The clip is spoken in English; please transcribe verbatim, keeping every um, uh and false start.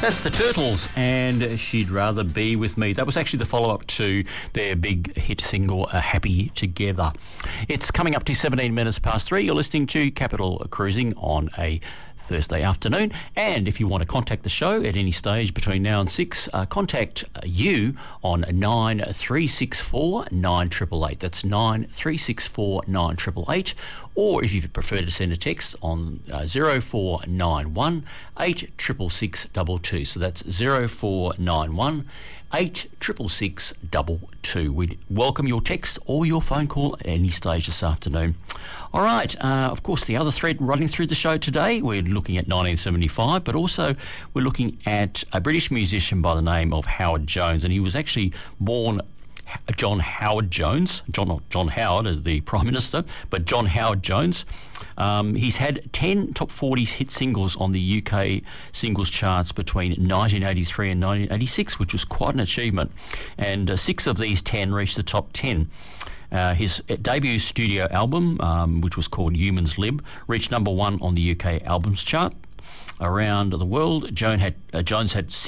That's the Turtles, and She'd Rather Be With Me. That was actually the follow-up to their big hit single, uh, Happy Together. It's coming up to seventeen minutes past three. You're listening to Capital Cruising on a Thursday afternoon. And if you want to contact the show at any stage between now and six, uh, contact you on nine three six four nine eight eight eight. That's nine three six four nine eight eight eight. Or if you prefer to send a text on uh, zero four nine one eight six six six two two. So that's zero four nine one eight six six six two two. We welcome your text or your phone call at any stage this afternoon. All right, uh, of course, the other thread running through the show today, we're looking at nineteen seventy-five, but also we're looking at a British musician by the name of Howard Jones, and he was actually born John Howard Jones, John not John Howard as the Prime Minister, but John Howard Jones. Um, he's had ten top forty hit singles on the U K singles charts between nineteen eighty-three and nineteen eighty-six, which was quite an achievement. And uh, six of these ten reached the top ten. Uh, his debut studio album, um, which was called Humans Lib, reached number one on the U K albums chart. Around the world, Joan had, uh, Jones had